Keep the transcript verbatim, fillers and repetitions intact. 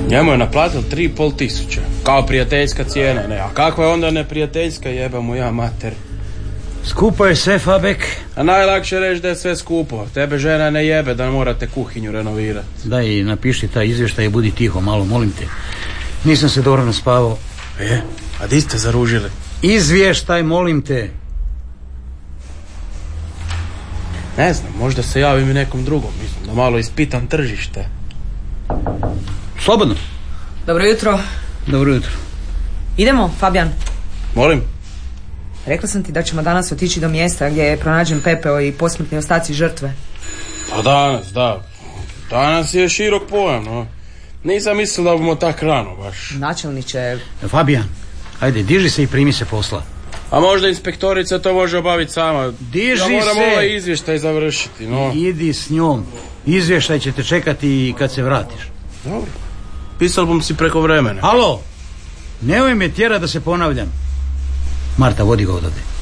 Njemu je naplatio tri i pol tisuće. Kao prijateljska cijena, ne. A kakva je onda neprijateljska, jeba mu ja mater. Skupo je sve, Fabek. A najlakše reći da je sve skupo. Tebe žena ne jebe da morate kuhinju renovirati. Daj, napiši taj izvještaj i budi tiho malo, molim te. Nisam se dobro naspavao. E, a di ste zaružili? Izvještaj, molim te. Ne znam, možda se javim i nekom drugom. Mislim da malo ispitam tržište. Slobodno. Dobro jutro. Dobro jutro. Idemo, Fabijan. Molim? Rekla sam ti da ćemo danas otići do mjesta gdje je pronađen pepeo i posmrtni ostaci žrtve. Pa danas, da. Danas je širok pojam, no. Nisam mislil da budemo tak rano baš. Načelniče... Fabijan, ajde, diži se i primi se posla. A možda inspektorica to može obaviti sama. Diži ja moram se. ovaj izvještaj završiti, no. Idi s njom. Izvještaj će te čekati kad se vratiš. Dobro. Pisal bom si preko vremena. Alo, nemoj me tjera da se ponavljam. Marta, vodi ga odavde.